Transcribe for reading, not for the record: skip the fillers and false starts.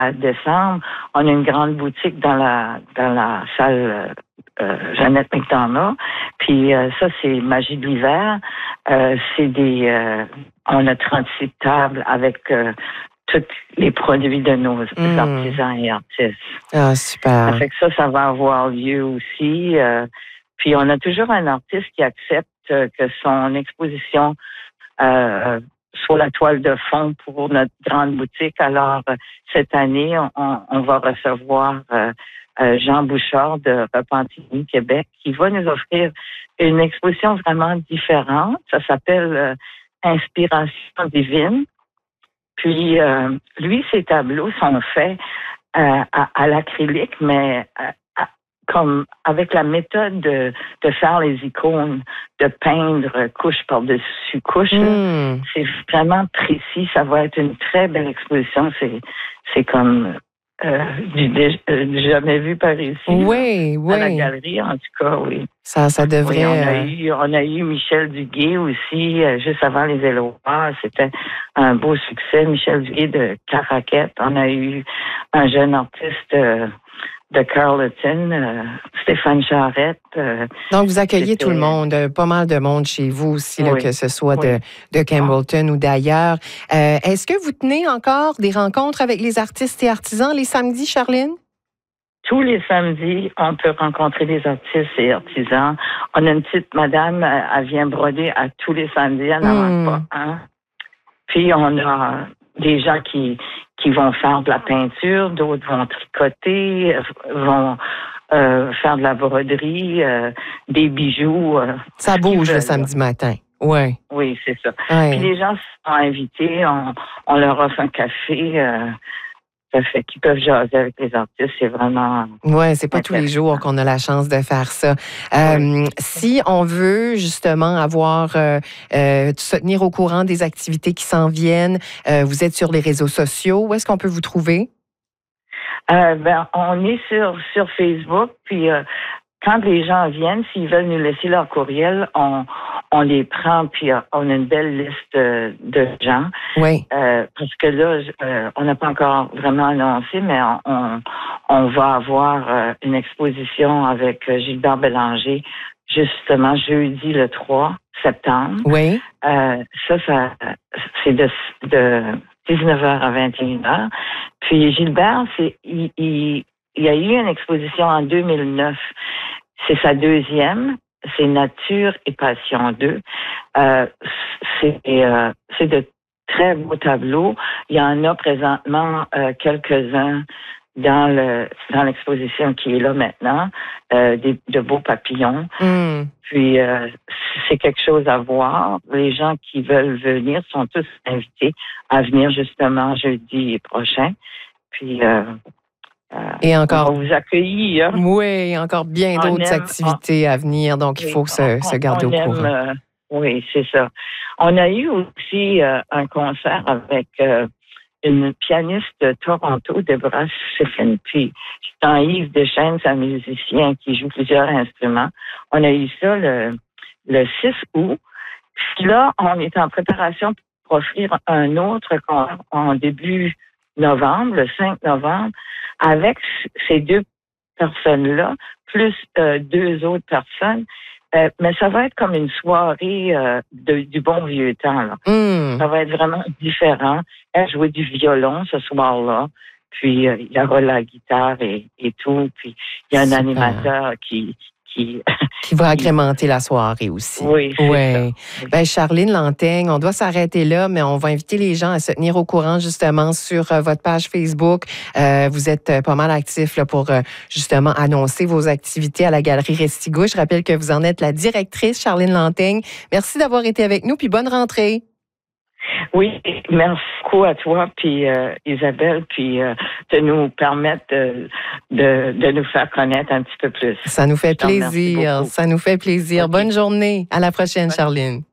décembre, on a une grande boutique dans la salle Jeannette McDonough. Puis ça, c'est Magie de l'hiver. On a 36 tables avec tous les produits de nos artisans et artistes. Ah, super. Ça fait que ça va avoir lieu aussi. Puis on a toujours un artiste qui accepte que son exposition soit la toile de fond pour notre grande boutique. Alors, cette année, on va recevoir Jean Bouchard de Repentigny, Québec, qui va nous offrir une exposition vraiment différente. Ça s'appelle Inspiration divine. Puis, lui, ses tableaux sont faits à l'acrylique, mais comme avec la méthode de faire les icônes, de peindre couche par-dessus couche. C'est vraiment précis. Ça va être une très belle exposition. C'est comme du jamais vu par ici. Oui, oui. À la galerie, en tout cas, oui. Ça devrait... Oui, on a eu Michel Duguay aussi, juste avant les Éloirs. C'était un beau succès. Michel Duguay de Caraquette. On a eu un jeune artiste de Carleton, Stéphane Charette. Donc, vous accueillez tout le monde, pas mal de monde chez vous aussi, là, que ce soit de Campbellton ou d'ailleurs. Est-ce que vous tenez encore des rencontres avec les artistes et artisans les samedis, Charline? Tous les samedis, on peut rencontrer des artistes et artisans. On a une petite madame, elle vient broder à tous les samedis, elle n'en manque pas un. Puis, on a des gens qui vont faire de la peinture, d'autres vont tricoter, vont faire de la broderie, des bijoux. Ça bouge le samedi matin. Ouais. Oui, c'est ça. Ouais. Puis les gens sont invités, on leur offre un café. Ça fait qu'ils peuvent jaser avec les artistes, c'est vraiment... Oui, c'est pas tous les jours qu'on a la chance de faire ça. Si on veut justement se tenir au courant des activités qui s'en viennent, vous êtes sur les réseaux sociaux, où est-ce qu'on peut vous trouver? On est sur Facebook, puis quand les gens viennent, s'ils veulent nous laisser leur courriel, on les prend, puis on a une belle liste de gens. Oui. Parce que là, on n'a pas encore vraiment annoncé, mais on va avoir une exposition avec Gilbert Bélanger, justement, jeudi le 3 septembre. Oui. Ça c'est de 19h à 21h. Puis Gilbert, il y a eu une exposition en 2009. C'est sa deuxième. C'est Nature et Passion 2. C'est de très beaux tableaux. Il y en a présentement quelques-uns dans l'exposition qui est là maintenant, de beaux papillons. Puis c'est quelque chose à voir. Les gens qui veulent venir sont tous invités à venir justement jeudi prochain. Puis et encore, on va vous accueillir. Oui, encore bien d'autres activités à venir, donc il faut se garder au courant. Oui, c'est ça. On a eu aussi un concert avec une pianiste de Toronto, Deborah Siffin, puis Jean-Yves Deschênes, un musicien qui joue plusieurs instruments. On a eu ça le 6 août. Puis là, on est en préparation pour offrir un autre concert en début novembre, le 5 novembre, avec ces deux personnes-là, plus deux autres personnes. Mais ça va être comme une soirée du bon vieux temps, là. Ça va être vraiment différent. Elle jouait du violon ce soir-là. Puis il y aura la guitare et tout. Puis il y a un animateur qui va agrémenter la soirée aussi. Oui, c'est ça. Ben, Charline Lanteigne, on doit s'arrêter là, mais on va inviter les gens à se tenir au courant justement sur votre page Facebook. Vous êtes pas mal actifs là, pour justement annoncer vos activités à la Galerie Restigouche. Je rappelle que vous en êtes la directrice, Charline Lanteigne. Merci d'avoir été avec nous, puis bonne rentrée. Oui, merci beaucoup à toi, puis Isabelle, puis de nous permettre de nous faire connaître un petit peu plus. Ça nous fait plaisir. Ça nous fait plaisir. Okay. Bonne journée. À la prochaine, Charline.